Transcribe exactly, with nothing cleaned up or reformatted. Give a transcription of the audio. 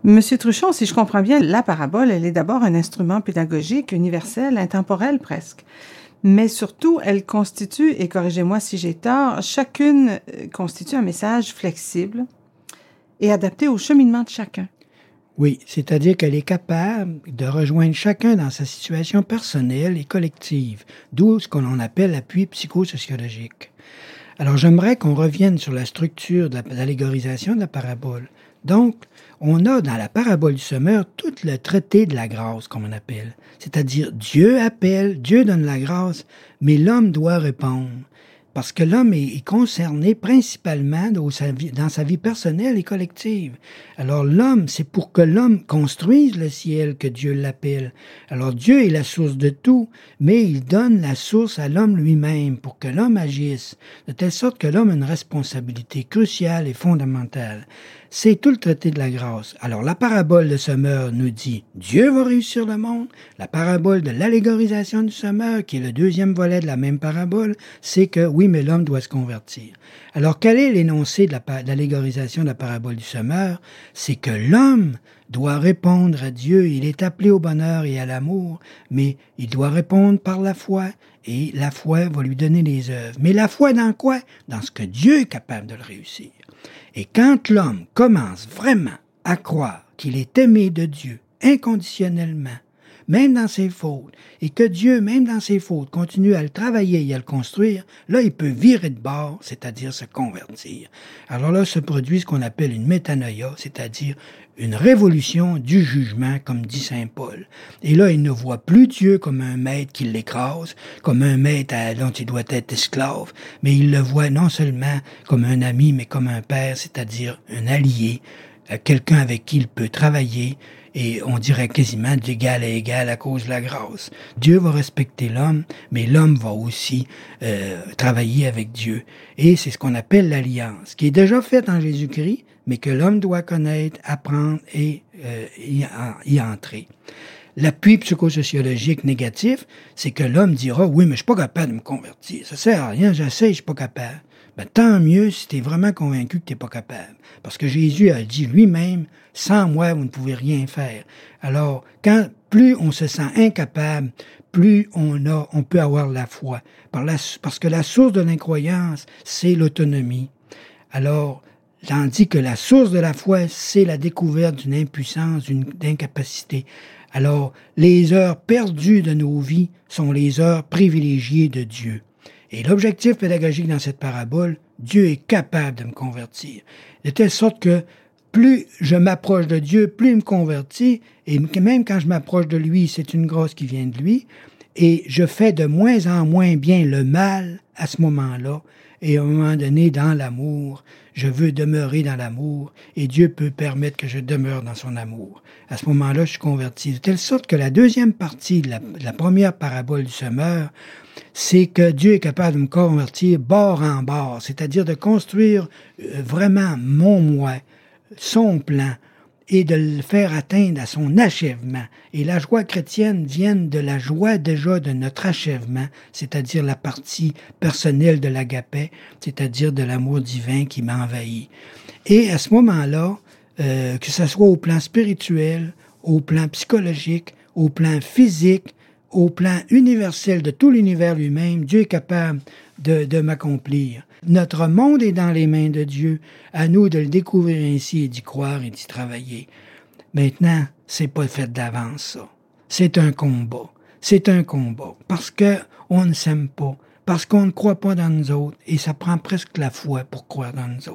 Monsieur Truchon, si je comprends bien, la parabole, elle est d'abord un instrument pédagogique, universel, intemporel presque. Mais surtout, elle constitue, et corrigez-moi si j'ai tort, chacune constitue un message flexible et adapté au cheminement de chacun. Oui, c'est-à-dire qu'elle est capable de rejoindre chacun dans sa situation personnelle et collective, d'où ce qu'on appelle l'appui psychosociologique. Alors, j'aimerais qu'on revienne sur la structure de l'allégorisation de la parabole. Donc, on a dans la parabole du semeur tout le traité de la grâce, comme on appelle. C'est-à-dire, Dieu appelle, Dieu donne la grâce, mais l'homme doit répondre. Parce que l'homme est concerné principalement dans sa vie, dans sa vie personnelle et collective. Alors l'homme, c'est pour que l'homme construise le ciel que Dieu l'appelle. Alors Dieu est la source de tout, mais il donne la source à l'homme lui-même pour que l'homme agisse, de telle sorte que l'homme a une responsabilité cruciale et fondamentale. C'est tout le traité de la grâce. Alors la parabole de semeur nous dit « Dieu va réussir le monde ». La parabole de l'allégorisation du semeur, qui est le deuxième volet de la même parabole, c'est que oui, mais l'homme doit se convertir. Alors quel est l'énoncé de, la, de l'allégorisation de la parabole du semeur? C'est que l'homme doit répondre à Dieu. Il est appelé au bonheur et à l'amour, mais il doit répondre par la foi. Et la foi va lui donner les œuvres. Mais la foi dans quoi? Dans ce que Dieu est capable de le réussir. Et quand l'homme commence vraiment à croire qu'il est aimé de Dieu inconditionnellement, même dans ses fautes, et que Dieu, même dans ses fautes, continue à le travailler et à le construire, là, il peut virer de bord, c'est-à-dire se convertir. Alors là, se produit ce qu'on appelle une métanoïa, c'est-à-dire une révolution du jugement, comme dit saint Paul. Et là, il ne voit plus Dieu comme un maître qui l'écrase, comme un maître dont il doit être esclave, mais il le voit non seulement comme un ami, mais comme un père, c'est-à-dire un allié, quelqu'un avec qui il peut travailler, et on dirait quasiment d'égal à égal à cause de la grâce. Dieu va respecter l'homme, mais l'homme va aussi euh, travailler avec Dieu. Et c'est ce qu'on appelle l'alliance, qui est déjà faite en Jésus-Christ, mais que l'homme doit connaître, apprendre et euh, y, en, y entrer. L'appui psychosociologique négatif, c'est que l'homme dira « Oui, mais je suis pas capable de me convertir. Ça sert à rien, j'essaie, je suis pas capable. » Ben, tant mieux si tu es vraiment convaincu que tu n'es pas capable. Parce que Jésus a dit lui-même « Sans moi, vous ne pouvez rien faire. » Alors, quand plus on se sent incapable, plus on a, on peut avoir la foi. Par la, parce que la source de l'incroyance, c'est l'autonomie. Alors, tandis que la source de la foi, c'est la découverte d'une impuissance, d'une incapacité. Alors, les heures perdues de nos vies sont les heures privilégiées de Dieu. Et l'objectif pédagogique dans cette parabole, Dieu est capable de me convertir. De telle sorte que plus je m'approche de Dieu, plus il me convertit, et même quand je m'approche de lui, c'est une grâce qui vient de lui, et je fais de moins en moins bien le mal à ce moment-là, et à un moment donné, dans l'amour, je veux demeurer dans l'amour, et Dieu peut permettre que je demeure dans son amour. À ce moment-là, je suis converti. De telle sorte que la deuxième partie de la, de la première parabole du semeur, c'est que Dieu est capable de me convertir bord en bord, c'est-à-dire de construire vraiment mon moi, son plan, et de le faire atteindre à son achèvement. Et la joie chrétienne vient de la joie déjà de notre achèvement, c'est-à-dire la partie personnelle de l'agapé, c'est-à-dire de l'amour divin qui m'envahit. Et à ce moment-là, euh, que ce soit au plan spirituel, au plan psychologique, au plan physique, au plan universel de tout l'univers lui-même, Dieu est capable de, de m'accomplir. Notre monde est dans les mains de Dieu. À nous de le découvrir ainsi et d'y croire et d'y travailler. Maintenant, c'est pas fait d'avance, ça. C'est un combat. C'est un combat. Parce que on ne s'aime pas. Parce qu'on ne croit pas dans nous autres. Et ça prend presque la foi pour croire dans nous autres.